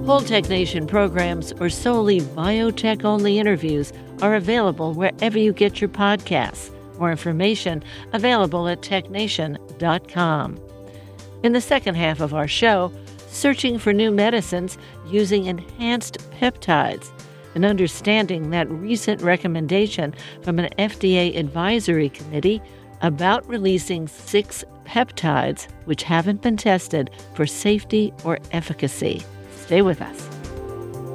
Whole Tech Nation programs or solely biotech-only interviews are available wherever you get your podcasts. More information available at technation.com. In the second half of our show, searching for new medicines using enhanced peptides and understanding that recent recommendation from an FDA advisory committee about releasing 6 peptides which haven't been tested for safety or efficacy. Stay with us.